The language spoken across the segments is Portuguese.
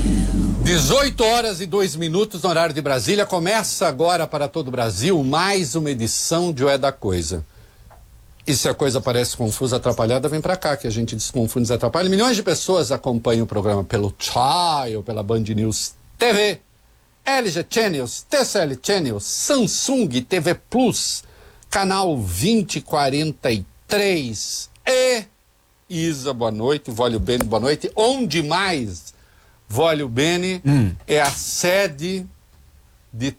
18h02 no horário de Brasília. Começa agora para todo o Brasil mais uma edição de O É da Coisa. E se a coisa parece confusa, atrapalhada, vem pra cá que a gente desconfunde e desatrapalha. Milhões de pessoas acompanham o programa pelo Chai ou pela Band News TV, LG Channels, TCL Channels, Samsung TV Plus, canal 2043 e Isa, boa noite, Vólio Bene, boa noite. Onde mais? Vólio Bene é a sede de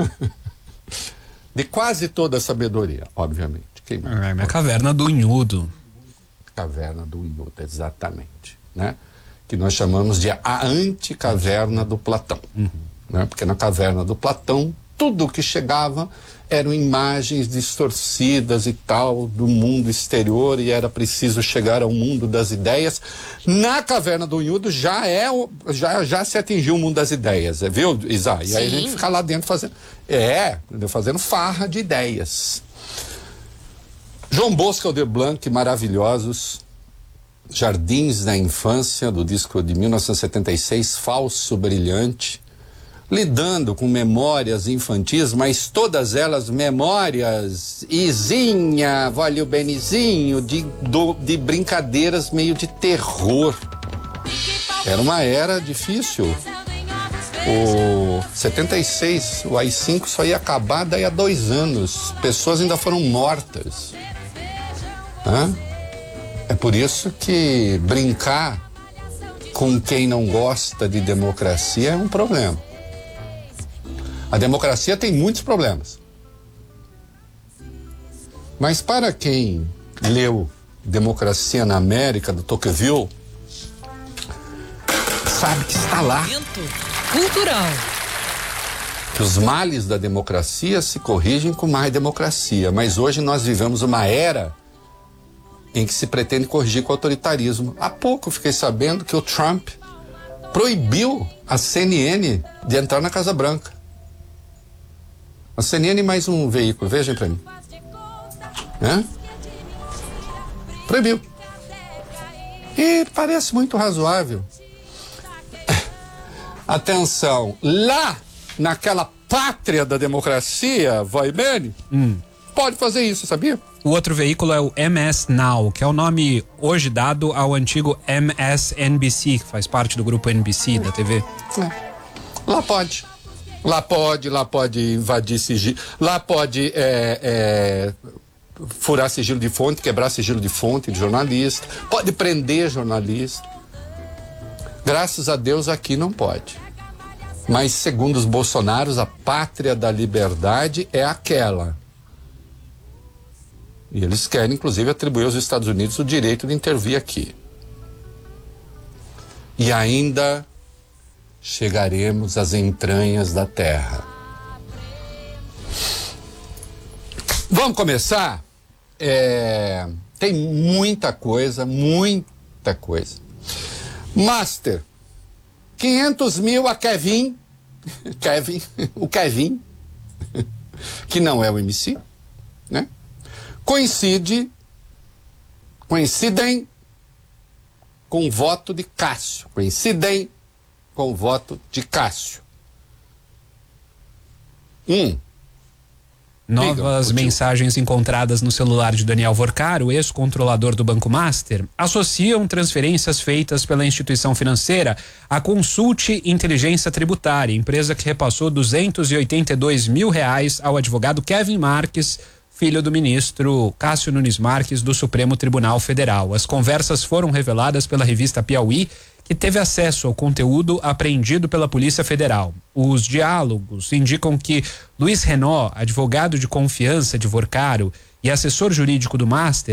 de quase toda a sabedoria, obviamente. É a caverna do Unhudo. Caverna do Unhudo, exatamente, né? Que nós chamamos de a anticaverna do Platão, né? Porque na caverna do Platão tudo que chegava eram imagens distorcidas e tal do mundo exterior e era preciso chegar ao mundo das ideias. Na caverna do Unhudo já se atingiu o mundo das ideias, viu, Isa? E aí a gente fica lá dentro fazendo farra de ideias. João Bosco Alderblanc, maravilhosos Jardins da Infância, do disco de 1976, Falso Brilhante, lidando com memórias infantis, mas todas elas memórias, Izinha, Vólio Benizinho, de brincadeiras meio de terror. Era uma era difícil. O 76, o AI-5 só ia acabar daí a 2 anos. Pessoas ainda foram mortas. É por isso que brincar com quem não gosta de democracia é um problema. A democracia tem muitos problemas. Mas para quem leu Democracia na América, do Tocqueville, sabe que está lá. Cultural. Que os males da democracia se corrigem com mais democracia. Mas hoje nós vivemos uma era em que se pretende corrigir com o autoritarismo. Há pouco fiquei sabendo que o Trump proibiu a CNN de entrar na Casa Branca. A CNN mais um veículo, vejam para mim. Proibiu. E parece muito razoável. Atenção, lá naquela pátria da democracia, vai bem, pode fazer isso, sabia? O outro veículo é o MS Now, que é o nome hoje dado ao antigo MSNBC, que faz parte do grupo NBC da TV. Lá pode. Lá pode invadir sigilo, lá pode furar sigilo de fonte, quebrar sigilo de fonte de jornalista, pode prender jornalista. Graças a Deus aqui não pode. Mas segundo os bolsonaros, a pátria da liberdade é aquela. E eles querem, inclusive, atribuir aos Estados Unidos o direito de intervir aqui. E ainda chegaremos às entranhas da terra. Vamos começar? Tem muita coisa. Master, 500 mil a Kevin, o Kevin, que não é o MC, né? Coincidem com o voto de Cássio. Novas mensagens encontradas no celular de Daniel Vorcaro, ex-controlador do Banco Master, associam transferências feitas pela instituição financeira à Consulte Inteligência Tributária, empresa que repassou R$282 mil ao advogado Kevin Marques, filho do ministro Cássio Nunes Marques do Supremo Tribunal Federal. As conversas foram reveladas pela revista Piauí, que teve acesso ao conteúdo apreendido pela Polícia Federal. Os diálogos indicam que Luiz Renault, advogado de confiança de Vorcaro e assessor jurídico do Master,